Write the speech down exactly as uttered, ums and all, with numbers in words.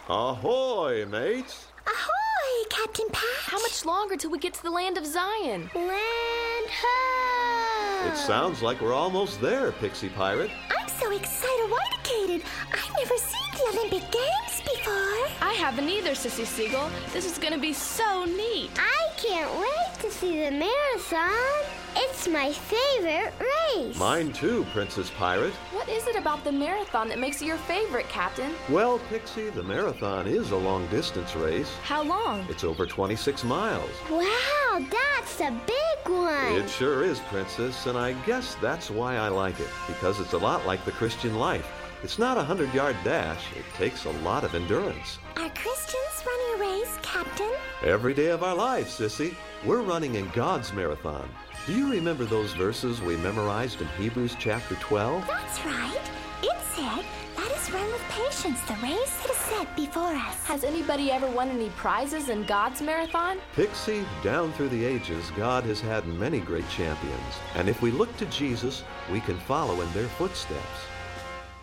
Ahoy, mates! Ahoy, Captain Patch! How much longer till we get to the land of Zion? Land ho! It sounds like we're almost there, Pixie Pirate. I'm so excited-witicated. I've never seen the Olympic Games before. I haven't either, Sissy Seagull. This is going to be so neat. I can't wait to see the marathon. It's my favorite race. Mine too, Princess Pirate. What is it about the marathon that makes it your favorite, Captain? Well, Pixie, the marathon is a long-distance race. How long? It's over twenty-six miles. Wow, that's a big one. It sure is, Princess, and I guess that's why I like it, because it's a lot like the Christian life. It's not a hundred-yard dash. It takes a lot of endurance. Are Christians running a race, Captain? Every day of our lives, Sissy, we're running in God's marathon. Do you remember those verses we memorized in Hebrews chapter twelve? That's right. It said, let us run with patience the race that is set before us. Has anybody ever won any prizes in God's marathon? Pixie, down through the ages, God has had many great champions. And if we look to Jesus, we can follow in their footsteps.